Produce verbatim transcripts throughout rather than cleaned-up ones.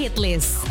Hitlist.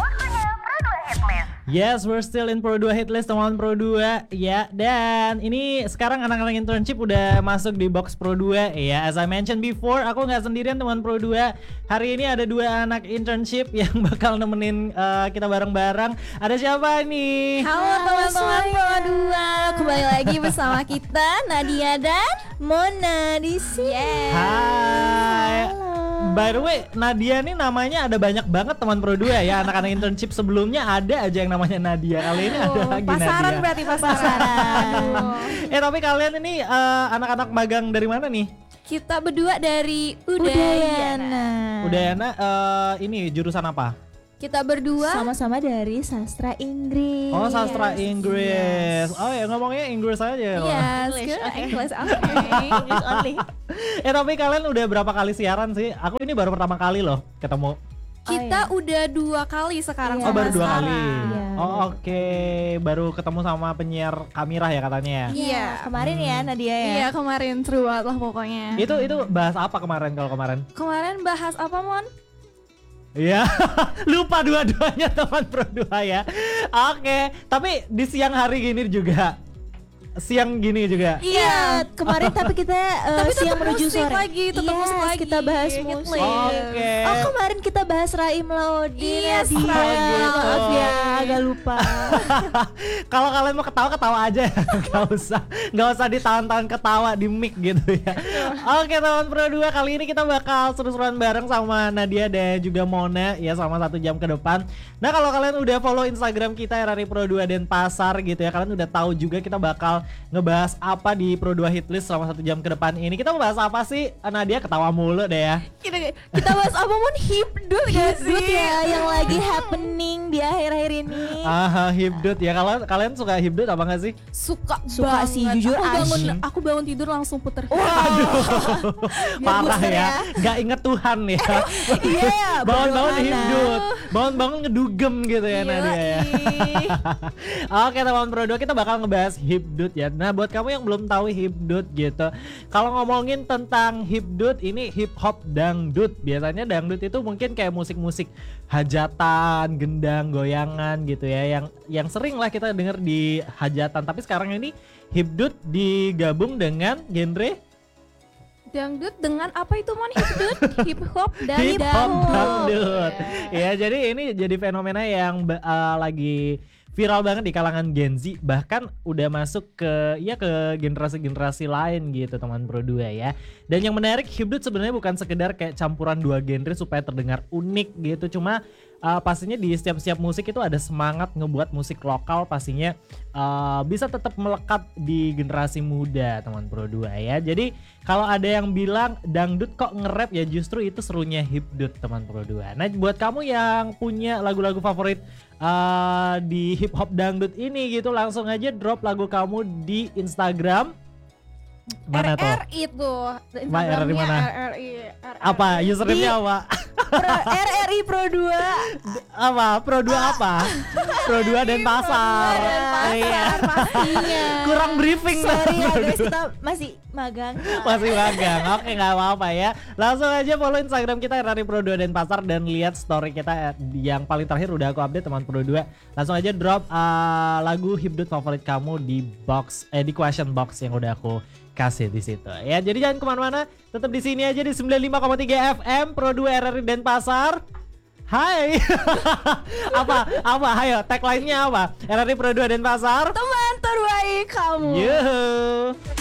Yes, we're still in Pro dua Hitlist, teman Pro dua ya. Dan ini sekarang anak-anak internship udah masuk di box Pro dua ya. As I mentioned before, aku nggak sendirian teman Pro dua. Hari ini ada dua anak internship yang bakal nemenin uh, kita bareng-bareng. Ada siapa nih? Halo teman-teman Pro dua, kembali lagi bersama kita Nadia dan Mona di sini. Hai. By the way, Nadia nih namanya ada banyak banget teman Pro dua ya. Anak-anak internship sebelumnya ada aja yang namanya Nadia. Kali ini ada lagi pasaran Nadia. berarti pasaran. Eh tapi kalian ini uh, anak-anak magang dari mana nih? Kita berdua dari Udayana. Udayana uh, ini jurusan apa? Kita berdua sama-sama dari sastra Inggris. Oh, sastra Inggris. Yes. Oh ya, ngomongnya Inggris aja ya. Yes, English, good. okay. English, okay. English only. Eh tapi kalian udah berapa kali siaran sih? Aku ini baru pertama kali loh ketemu. Kita Oh, iya. udah dua kali sekarang Iya. Oh, sama baru dua sekarang. kali. Iya. Oh, oke. Okay. Baru ketemu sama penyiar Kamirah ya katanya ya. Iya. Kemarin ya Nadia ya. Iya, kemarin seru banget lah pokoknya. Itu itu bahas apa kemarin kalau kemarin? Kemarin bahas apa, Mon? Iya, lupa dua-duanya teman Pro dua ya. Oke, tapi di siang hari gini juga. Siang gini juga. Iya, kemarin tapi kita uh, Tapi siang tetap menuju musik sore. lagi, tetap Yes, musik lagi. kita bahas Hit musik. list. Oke. Oh, kemarin kita bahas Raim Laudin. Yes, Nadia. Raim. Maaf ya, agak lupa. Kalau kalian mau ketawa ketawa aja, nggak usah nggak usah ditahan-tahan ketawa di mic gitu ya. Oke teman Pro dua, kali ini kita bakal seru-seruan bareng sama Nadia dan juga Mona ya selama satu jam ke depan. Nah kalau kalian udah follow Instagram kita R R I Pro dua Denpasar gitu ya, kalian udah tahu juga kita bakal ngebahas apa di Pro dua Hitlist selama satu jam ke depan ini. Kita mau bahas apa sih? Nadia ketawa mulu deh ya. Kita kita bahas apa, Mon? Hipdut gak sih? Hipdut ya yang lagi happening di akhir-akhir ini. Ah, hipdut ya. Kalau kalian suka hipdut apa nggak sih? Suka, Suka banget. sih, jujur aku bangun, asyik. aku bangun tidur langsung puter. Waduh, parah booster ya. ya. Gak inget Tuhan ya. Iya, Bangun-bangun bodo amat. hipdut, bangun-bangun ngedugem gitu ya Nadia ya. Oke teman Pro dua, kita bakal ngebahas hipdut ya. Nah buat kamu yang belum tahu hipdut gitu, kalau ngomongin tentang hipdut ini hip hop dangdut. Biasanya dangdut itu mungkin kayak musik-musik hajatan, gendang, goyangan gitu ya, yang yang sering lah kita denger di hajatan. Tapi sekarang ini hipdut digabung dengan genre Dangdut dengan apa itu, Mon? Hipdut, hip hop dan hip hop dangdut. dangdut. Yeah. Ya, jadi ini jadi fenomena yang uh, lagi viral banget di kalangan Gen Z, bahkan udah masuk ke ya ke generasi-generasi lain gitu teman Pro dua ya. Dan yang menarik, hipdut sebenarnya bukan sekedar kayak campuran dua genre supaya terdengar unik gitu, cuma uh, pastinya di setiap-setiap musik itu ada semangat ngebuat musik lokal pastinya uh, bisa tetap melekat di generasi muda teman Pro dua ya. Jadi kalau ada yang bilang dangdut kok nge-rap, ya justru itu serunya hipdut teman Pro dua. Nah buat kamu yang punya lagu-lagu favorit uh, di hip hop dangdut ini gitu, langsung aja drop lagu kamu di Instagram. Mana tuh? R R I tuh. Ma, R R I mana? R R I. Apa username-nya apa? Pro- R R I Pro dua. Apa? Pro dua apa? Pro dua Denpasar. Iya. Pastinya. Kurang briefing Sorry ya Pro guys, dua. kita masih magang. Masih magang. Oke, nggak apa-apa ya. Langsung aja follow Instagram kita R R I Pro dua Denpasar dan lihat story kita yang paling terakhir udah aku update teman Pro dua. Langsung aja drop uh, lagu hipdut favorit kamu di box eh di question box yang udah aku kasih di situ. Ya, jadi jangan kemana-mana, tetap di sini aja di sembilan puluh lima koma tiga F M Pro dua R R I Denpasar. Hai. apa? Apa? Ayo, tagline-nya apa? R R I Pro dua Denpasar. Teman terbaik kamu. Yuhu.